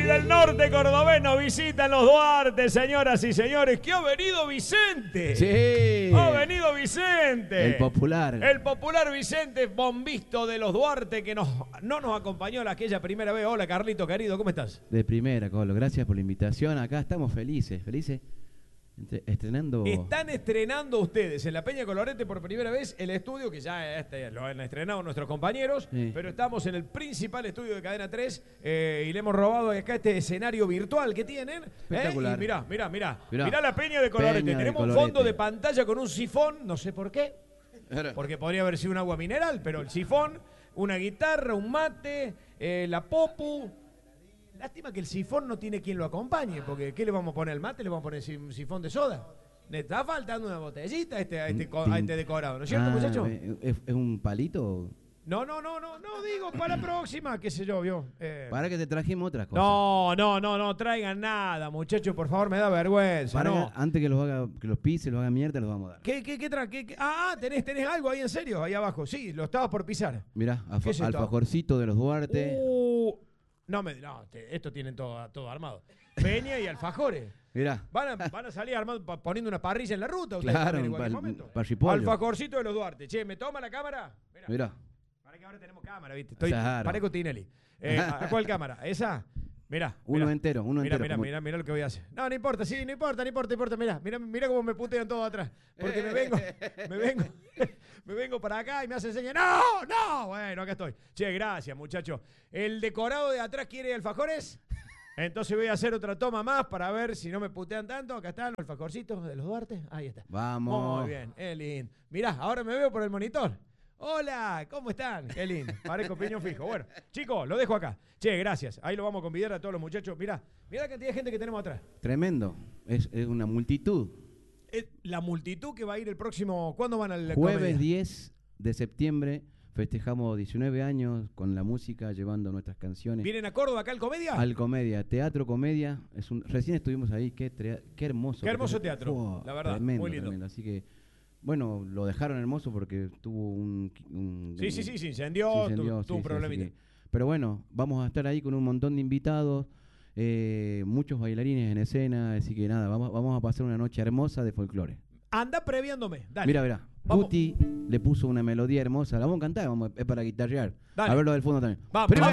del norte cordobés nos visitan los Duarte, señoras y señores. ¡Que ha venido Vicente! Sí. ¡Ha venido Vicente! El popular. El popular Vicente, bombisto de los Duarte, que no nos acompañó aquella primera vez. Hola, Carlito, querido, ¿cómo estás? De primera, Colo. Gracias por la invitación. Acá estamos felices. Estrenando. Están estrenando ustedes en la Peña Colorete por primera vez el estudio, que ya lo han estrenado nuestros compañeros, Sí. pero estamos en el principal estudio de Cadena 3 y le hemos robado acá este escenario virtual que tienen. Espectacular. Y mirá Mirá. la Peña de Colorete. Peña de Tenemos un Colorete. fondo de pantalla con un sifón, no sé por qué, porque podría haber sido un agua mineral, pero el sifón, una guitarra, un mate, la popu. Lástima que el sifón no tiene quien lo acompañe, porque ¿qué le vamos a poner al mate? ¿Le vamos a poner un sifón de soda? Le está faltando una botellita a este decorado, ¿no es cierto, muchacho? ¿Es un palito? No, digo, para la próxima, qué sé yo, vio. Para que te trajimos otras cosas. No traigan nada, muchachos, por favor, me da vergüenza, Para no. antes que los pise, los haga mierda, los vamos a dar. ¿Qué? ¿Tenés algo ahí en serio, ahí abajo? Sí, lo estabas por pisar. Mirá, ¿Qué es esto? alfajorcito de los Duarte. Esto tienen todo armado. Peña y alfajores. Mirá. Van a salir poniendo una parrilla en la ruta ustedes Claro, también en cualquier momento. parripollo. Alfajorcito de los Duarte. Che, ¿me toma la cámara? Mirá. Para que ahora tenemos cámara, ¿viste? Claro. Parezco Tinelli. ¿A cuál cámara? ¿Esa? Mirá. Uno entero. Mirá lo que voy a hacer. No importa, no importa. Mirá cómo me putean todo atrás. Porque me vengo para acá y me hacen señas. ¡No! Bueno, acá estoy. Che, gracias, muchacho. ¿El decorado de atrás quiere alfajores? Entonces voy a hacer otra toma más para ver si no me putean tanto. Acá están los alfajorcitos de los Duarte. Ahí está. Vamos. Muy bien, lindo. Mirá, ahora me veo por el monitor. Hola, ¿cómo están? Qué lindo. Parezco piñón fijo. Bueno, chicos, lo dejo acá. Che, gracias. Ahí lo vamos a convidar a todos los muchachos. Mirá la cantidad de gente que tenemos atrás. Tremendo. Es una multitud. La multitud que va a ir el próximo... ¿Cuándo van al Jueves comedia? 10 de septiembre festejamos 19 años con la música, llevando nuestras canciones. ¿Vienen a Córdoba acá al Comedia? Al Comedia, Teatro Comedia. Recién estuvimos ahí, qué hermoso. Qué hermoso teatro, la verdad, tremendo, muy lindo. Tremendo. Así que, bueno, lo dejaron hermoso porque tuvo se incendió, tuvo un problemita. Pero bueno, vamos a estar ahí con un montón de invitados, muchos bailarines en escena, así que nada, vamos a pasar una noche hermosa de folclore. Anda previéndome, dale. Mira, Puti le puso una melodía hermosa, la vamos a cantar, es para guitarrear. Dale. A verlo del fondo también. Vamos.